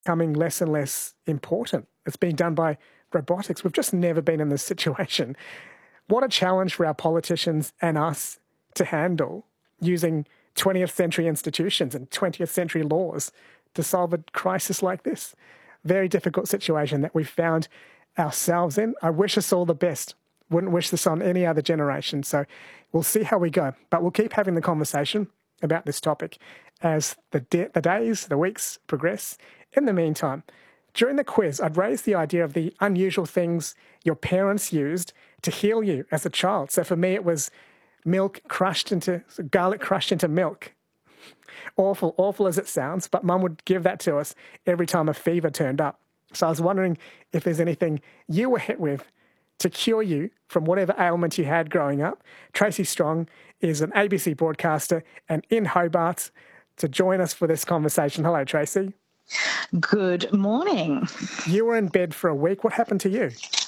becoming less and less important. It's being done by robotics. We've just never been in this situation. What a challenge for our politicians and us to handle using 20th century institutions and 20th century laws to solve a crisis like this. Very difficult situation that we've found ourselves in. I wish us all the best. Wouldn't wish this on any other generation. So we'll see how we go. But we'll keep having the conversation about this topic as the days, the weeks progress. In the meantime, during the quiz, I'd raised the idea of the unusual things your parents used to heal you as a child. So for me, it was garlic crushed into milk. Awful as it sounds, but Mum would give that to us every time a fever turned up. So I was wondering if there's anything you were hit with to cure you from whatever ailment you had growing up. Tracy Strong is an ABC broadcaster and in Hobart to join us for this conversation. Hello, Tracy. Good morning. You were in bed for a week. What happened to you?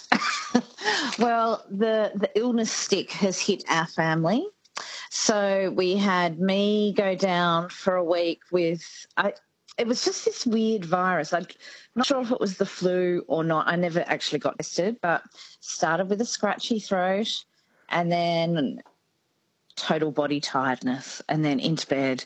Well, the illness stick has hit our family. So we had me go down for a week with, it was just this weird virus. I'm not sure if it was the flu or not. I never actually got tested, but started with a scratchy throat and then total body tiredness and then into bed.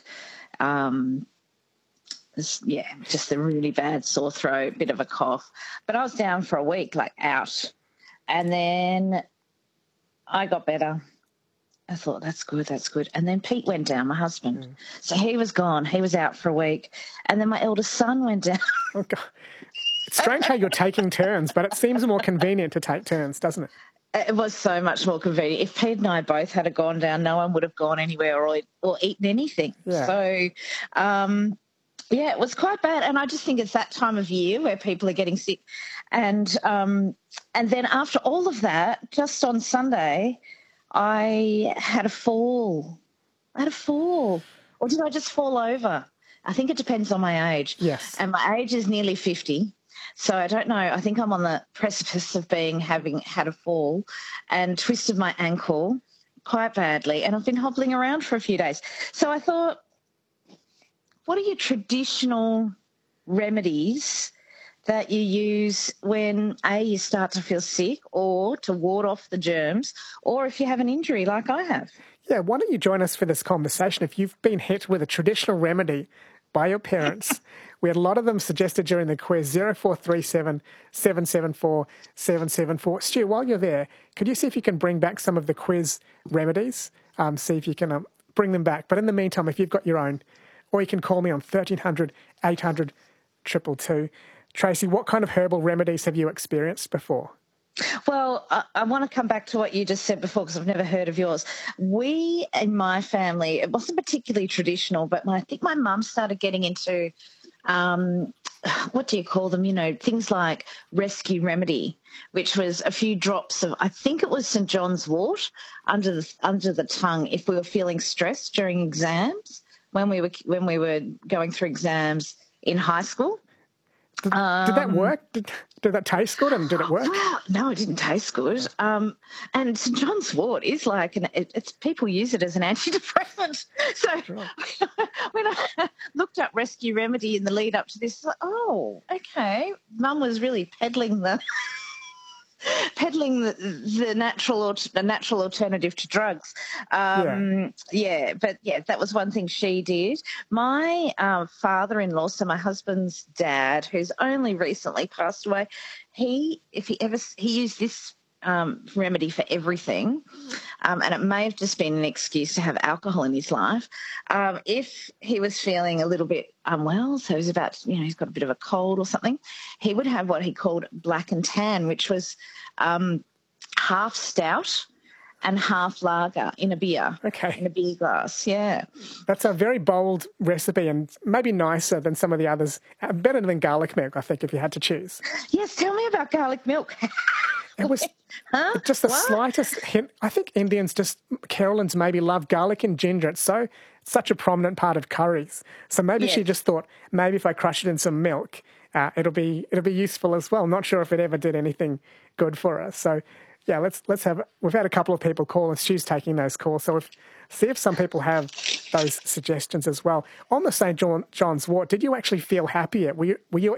Just a really bad sore throat, bit of a cough. But I was down for a week, out. And then I got better. I thought, that's good. And then Pete went down, my husband. So he was gone. He was out for a week. And then my eldest son went down. Oh, God. It's strange how you're taking turns, but it seems more convenient to take turns, doesn't it? It was so much more convenient. If Pete and I both had gone down, no one would have gone anywhere or eaten anything. Yeah. So, it was quite bad. And I just think it's that time of year where people are getting sick. And then after all of that, just on Sunday, I had a fall. Or did I just fall over? I think it depends on my age. Yes. And my age is nearly 50. So I don't know. I think I'm on the precipice of having had a fall and twisted my ankle quite badly. And I've been hobbling around for a few days. So I thought, what are your traditional remedies that you use when, A, you start to feel sick or to ward off the germs or if you have an injury like I have? Yeah, why don't you join us for this conversation? If you've been hit with a traditional remedy by your parents, we had a lot of them suggested during the quiz, 0437 774 774. Stu, while you're there, could you see if you can bring back some of the quiz remedies? See if you can bring them back. But in the meantime, if you've got your own, or you can call me on 1300 800 222. Tracy, what kind of herbal remedies have you experienced before? Well, I want to come back to what you just said before because I've never heard of yours. We, in my family, it wasn't particularly traditional, but I think my mum started getting into, what do you call them, things like rescue remedy, which was a few drops of, I think it was St. John's wort under the tongue if we were feeling stressed during exams, when we were going through exams in high school. Did that work? Did that taste good and did it work? Well, no, it didn't taste good. And St. John's wort is it's people use it as an antidepressant. So when I looked up rescue remedy in the lead up to this, oh, okay. Mum was really peddling the natural alternative to drugs. But that was one thing she did. My father-in-law, so my husband's dad, who's only recently passed away, he used this remedy for everything, and it may have just been an excuse to have alcohol in his life. If he was feeling a little bit unwell, so he's he's got a bit of a cold or something, he would have what he called black and tan, which was half stout and half lager in a beer. Okay. In a beer glass, yeah. That's a very bold recipe and maybe nicer than some of the others. Better than garlic milk, I think, if you had to choose. Yes, tell me about garlic milk. It was just the slightest hint. I think Carolyn's maybe love garlic and ginger. It's such a prominent part of curries. So maybe she just thought, maybe if I crush it in some milk, it'll be useful as well. Not sure if it ever did anything good for us. So yeah, we've had a couple of people call and Stu's taking those calls. So see if some people have those suggestions as well. On the St. John's wort, did you actually feel happier? Were you